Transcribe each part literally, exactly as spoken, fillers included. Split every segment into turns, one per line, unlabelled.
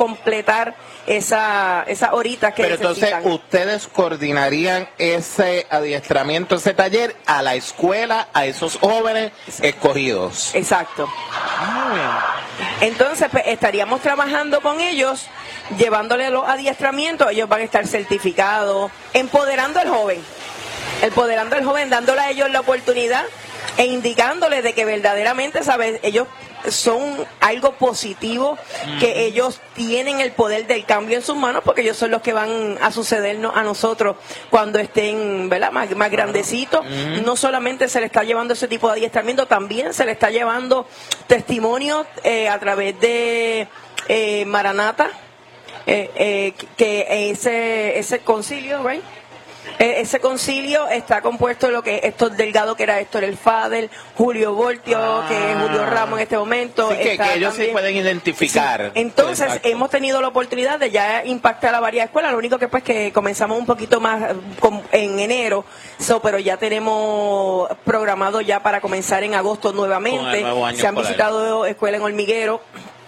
completar esa esa horitas que
Pero
necesitan.
entonces ustedes coordinarían ese adiestramiento, ese taller a la escuela, a esos jóvenes escogidos.
Exacto.
Muy bien.
Entonces, pues, estaríamos trabajando con ellos, llevándole los adiestramientos, ellos van a estar certificados, empoderando al joven, empoderando al joven, dándole a ellos la oportunidad e indicándoles de que verdaderamente, ¿sabes? Ellos son algo positivo, mm. que ellos tienen el poder del cambio en sus manos, porque ellos son los que van a sucedernos a nosotros cuando estén, ¿verdad?, más, más grandecitos. Mm. No solamente se le está llevando ese tipo de adiestramiento, también se le está llevando testimonios eh, a través de eh, Maranata, eh, eh, que ese ese concilio, ¿right? Ese concilio está compuesto de lo que Héctor Delgado, que era Héctor el Fader, Julio Voltio, ah, que es Julio Ramos en este momento.
Sí, que, que ellos también sí pueden identificar.
Sí. Entonces,
exacto,
hemos tenido la oportunidad de ya impactar a varias escuelas. Lo único que pues que comenzamos un poquito más con, en enero, so, pero ya tenemos programado ya para comenzar en agosto nuevamente. Se han visitado escuelas en Hormiguero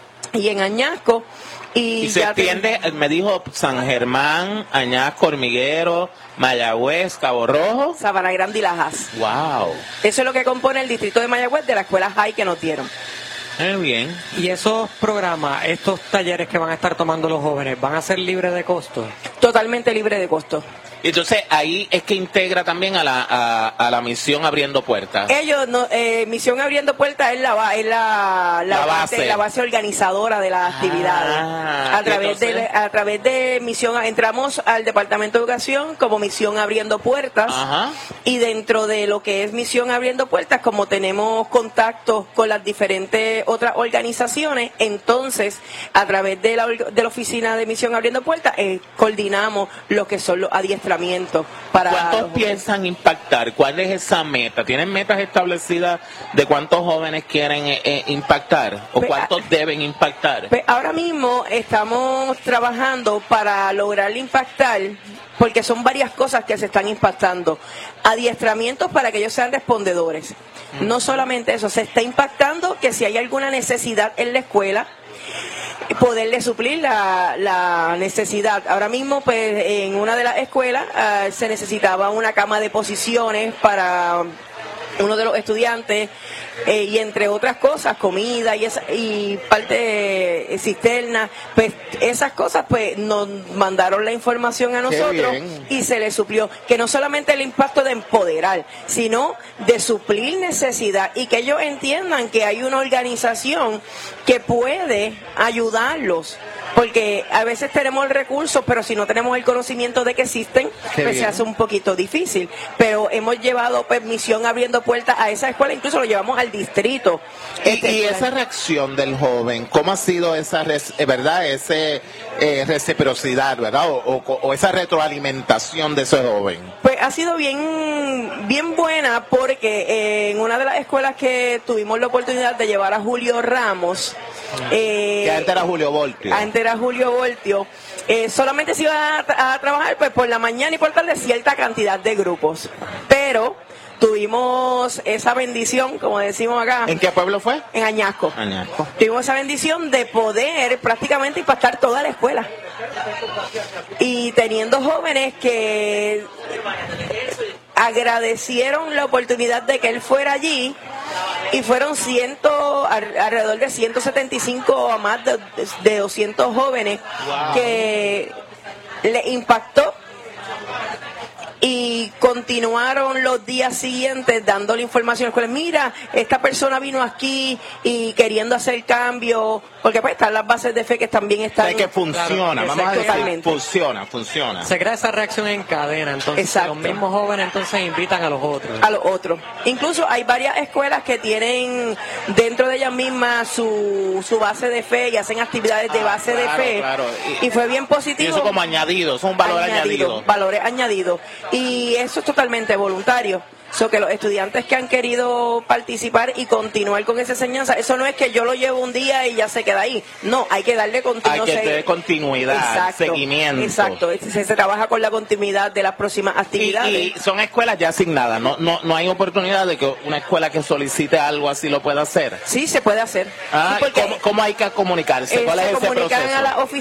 y en Añasco. Y,
y se extiende, te... me dijo San Germán, Añasco, Hormiguero, Mayagüez, Cabo Rojo,
Sabana Grande y Lajas.
Wow.
Eso es lo que compone el distrito de Mayagüez de la escuela High que nos dieron.
Muy bien.
¿Y esos programas, estos talleres que van a estar tomando los jóvenes, van a ser libres de costo?
Totalmente libres de costo.
Entonces ahí es que integra también a la a, a la misión Abriendo Puertas.
Ellos, no, eh, misión Abriendo Puertas es la es la, la,
la
base,
base
la base organizadora de las actividades.
Ah,
a través
entonces...
de a través de misión entramos al Departamento de Educación como misión Abriendo Puertas.
Ajá.
Y dentro de lo que es misión Abriendo Puertas, como tenemos contactos con las diferentes otras organizaciones, entonces a través de la de la oficina de misión Abriendo Puertas eh, coordinamos lo que son los adiestramientos. Para
¿Cuántos piensan impactar? ¿Cuál es esa meta? ¿Tienen metas establecidas de cuántos jóvenes quieren eh, eh, impactar? ¿O
pues,
cuántos
a,
deben impactar?
Pues ahora mismo estamos trabajando para lograr impactar, porque son varias cosas que se están impactando. Adiestramientos para que ellos sean respondedores. Mm. No solamente eso, se está impactando que si hay alguna necesidad en la escuela, poderle suplir la, la necesidad. Ahora mismo, pues, en una de las escuelas uh, se necesitaba una cama de posiciones para uno de los estudiantes eh, y entre otras cosas, comida y esa, y parte eh, cisterna, pues esas cosas pues nos mandaron la información a nosotros y se les suplió, que no solamente el impacto de empoderar, sino de suplir necesidad y que ellos entiendan que hay una organización que puede ayudarlos. Porque a veces tenemos el recurso, pero si no tenemos el conocimiento de que existen, Qué pues bien. se hace un poquito difícil. Pero hemos llevado pues, misión Abriendo Puertas a esa escuela, incluso lo llevamos al distrito.
Y,
este,
y esa reacción del joven, ¿cómo ha sido esa, verdad, ese eh, reciprocidad, verdad, o, o, o esa retroalimentación de ese joven?
Pues ha sido bien, bien buena, porque eh, en una de las escuelas que tuvimos la oportunidad de llevar a Julio Ramos,
eh, que antes era Julio Voltio.
Antes era Julio Voltio. Eh, solamente se iba a, a trabajar pues por la mañana y por tarde cierta cantidad de grupos. Pero tuvimos esa bendición, como decimos acá.
¿En qué pueblo fue?
En Añasco.
Añasco.
Tuvimos esa bendición de poder prácticamente impactar toda la escuela. Y teniendo jóvenes que agradecieron la oportunidad de que él fuera allí. Y fueron ciento, alrededor de ciento setenta y cinco a más de, de doscientos jóvenes wow. que le impactó y continuaron los días siguientes dándole información a la escuela. Mira, esta persona vino aquí y queriendo hacer cambio, porque pues están las bases de fe que también están.
Es que funciona,
claro,
vamos a decir,
totalmente.
funciona, funciona.
Se crea esa reacción en cadena, entonces
Exacto.
los mismos jóvenes entonces invitan a los otros.
A los otros. Incluso hay varias escuelas que tienen dentro de ellas mismas su, su base de fe y hacen actividades de base
ah, claro,
de fe.
Claro. Y,
y fue bien positivo.
Y eso como añadido, son valores
añadido,
añadidos.
Valores añadidos. Y eso es totalmente voluntario. So que los estudiantes que han querido participar y continuar con esa enseñanza, eso no es que yo lo llevo un día y ya se queda ahí. No, hay que darle continuidad.
Hay que tener continuidad, exacto, seguimiento.
Exacto, se, se trabaja con la continuidad de las próximas actividades.
Y, y son escuelas ya asignadas, no, no, no hay oportunidad de que una escuela que solicite algo así lo pueda hacer.
Sí, se puede hacer.
Ah,
sí,
¿cómo, ¿Cómo hay que comunicarse?
Eh,
¿Cuál
se
es ese
comunican
proceso?
a la